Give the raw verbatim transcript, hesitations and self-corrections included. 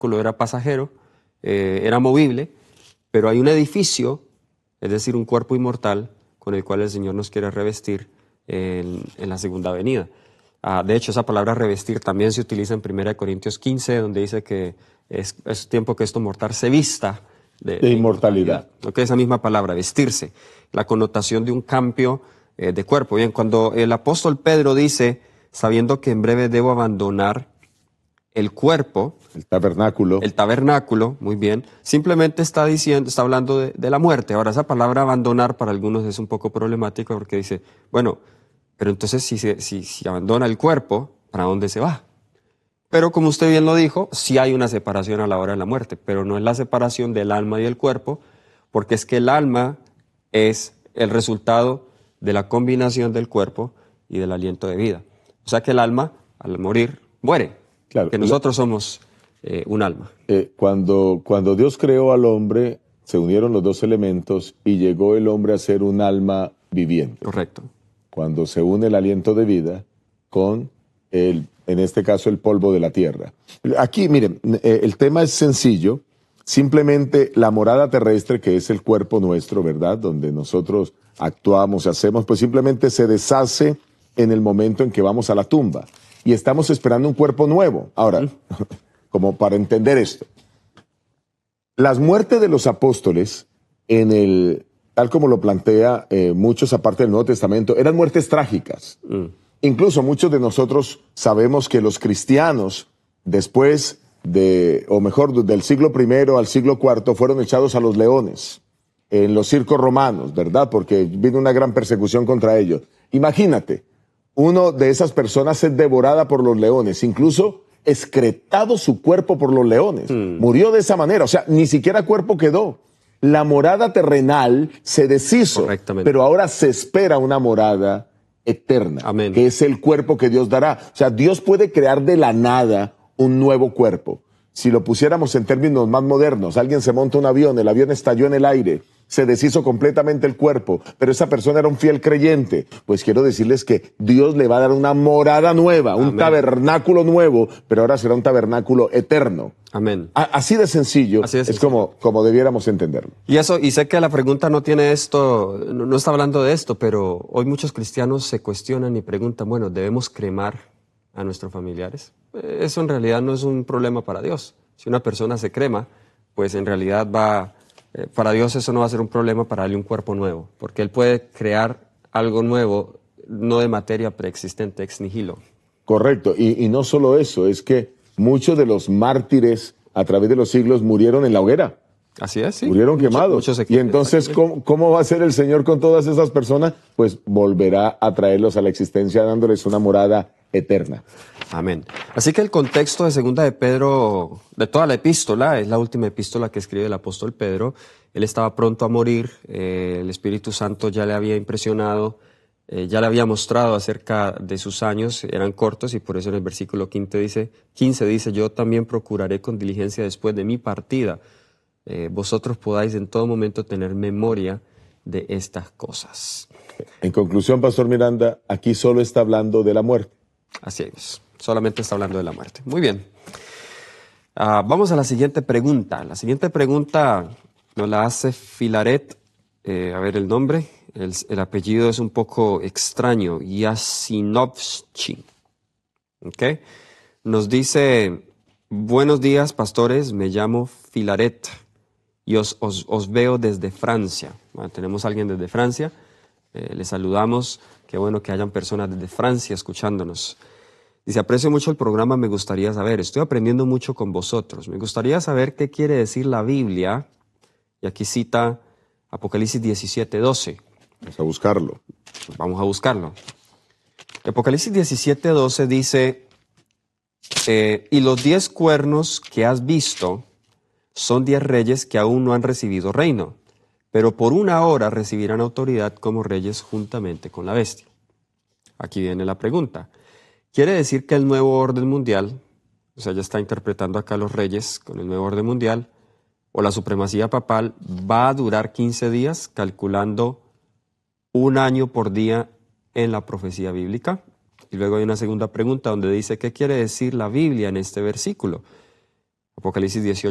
era pasajero, eh, era movible, pero hay un edificio, es decir, un cuerpo inmortal, con el cual el Señor nos quiere revestir en, en la segunda venida. Ah, de hecho, esa palabra revestir también se utiliza en primera Corintios quince, donde dice que es, es tiempo que esto mortal se vista de, de, de inmortalidad. inmortalidad. Lo que es esa misma palabra, vestirse, la connotación de un cambio eh, de cuerpo. Bien, cuando el apóstol Pedro dice, sabiendo que en breve debo abandonar el cuerpo, el tabernáculo, el tabernáculo, muy bien, simplemente está diciendo, está hablando de, de la muerte. Ahora, esa palabra abandonar para algunos es un poco problemática porque dice, bueno, pero entonces si, se, si, si abandona el cuerpo, ¿para dónde se va? Pero como usted bien lo dijo, sí hay una separación a la hora de la muerte, pero no es la separación del alma y el cuerpo, porque es que el alma es el resultado de la combinación del cuerpo y del aliento de vida. O sea que el alma, al morir, muere. Claro, que nosotros la, somos eh, un alma. Eh, cuando, cuando Dios creó al hombre, se unieron los dos elementos y llegó el hombre a ser un alma viviente. Correcto. Cuando se une el aliento de vida con, el, en este caso, el polvo de la tierra. Aquí, miren, eh, el tema es sencillo. Simplemente la morada terrestre, que es el cuerpo nuestro, ¿verdad? Donde nosotros actuamos, hacemos, pues simplemente se deshace en el momento en que vamos a la tumba. Y estamos esperando un cuerpo nuevo. Ahora, como para entender esto, las muertes de los apóstoles, en el, tal como lo plantea eh, muchos aparte del Nuevo Testamento, eran muertes trágicas. Mm. Incluso muchos de nosotros sabemos que los cristianos, después de, o mejor, del siglo primero al siglo cuarto, fueron echados a los leones, en los circos romanos, ¿verdad? Porque vino una gran persecución contra ellos. Imagínate. Uno de esas personas es devorada por los leones, incluso excretado su cuerpo por los leones. Mm. Murió de esa manera, o sea, ni siquiera cuerpo quedó. La morada terrenal se deshizo, pero ahora se espera una morada eterna, Amén. Que es el cuerpo que Dios dará. O sea, Dios puede crear de la nada un nuevo cuerpo. Si lo pusiéramos en términos más modernos, alguien se monta un avión, el avión estalló en el aire, se deshizo completamente el cuerpo, pero esa persona era un fiel creyente. Pues quiero decirles que Dios le va a dar una morada nueva, un Amén. Tabernáculo nuevo, pero ahora será un tabernáculo eterno. Amén. A- así de sencillo, así de sencillo. Es como, como debiéramos entenderlo. Y eso, y sé que la pregunta no tiene esto, no, no está hablando de esto, pero hoy muchos cristianos se cuestionan y preguntan, bueno, ¿debemos cremar a nuestros familiares? Eso en realidad no es un problema para Dios. Si una persona se crema, pues en realidad va, eh, para Dios eso no va a ser un problema para darle un cuerpo nuevo, porque Él puede crear algo nuevo, no de materia preexistente, ex nihilo. Correcto, y, y no solo eso, es que muchos de los mártires a través de los siglos murieron en la hoguera. Así es, sí. Murieron Mucho, quemados. muchos y entonces, ¿cómo, ¿cómo va a ser el Señor con todas esas personas? Pues volverá a traerlos a la existencia dándoles una morada eterna. Amén. Así que el contexto de Segunda de Pedro, de toda la epístola, es la última epístola que escribe el apóstol Pedro. Él estaba pronto a morir, eh, el Espíritu Santo ya le había impresionado, eh, ya le había mostrado acerca de sus años, eran cortos, y por eso en el versículo quince dice, quince dice, yo también procuraré con diligencia después de mi partida, eh, vosotros podáis en todo momento tener memoria de estas cosas. En conclusión, Pastor Miranda, aquí solo está hablando de la muerte. Así es, solamente está hablando de la muerte. Muy bien. Uh, vamos a la siguiente pregunta. La siguiente pregunta nos la hace Filaret. Eh, a ver el nombre. El, el apellido es un poco extraño. Yasinovsky. ¿Ok? Nos dice, buenos días, pastores. Me llamo Filaret y os, os, os veo desde Francia. Bueno, tenemos a alguien desde Francia. Eh, les saludamos. Qué bueno que hayan personas desde Francia escuchándonos. Dice, aprecio mucho el programa, me gustaría saber, estoy aprendiendo mucho con vosotros. Me gustaría saber qué quiere decir la Biblia. Y aquí cita Apocalipsis diecisiete doce. Vamos a buscarlo. Vamos a buscarlo. Apocalipsis diecisiete doce dice, eh, y los diez cuernos que has visto son diez reyes que aún no han recibido reino, pero por una hora recibirán autoridad como reyes juntamente con la bestia. Aquí viene la pregunta. ¿Quiere decir que el nuevo orden mundial, o sea, ya está interpretando acá los reyes con el nuevo orden mundial, o la supremacía papal, va a durar quince días, calculando un año por día en la profecía bíblica? Y luego hay una segunda pregunta donde dice, ¿qué quiere decir la Biblia en este versículo? Apocalipsis dieciocho.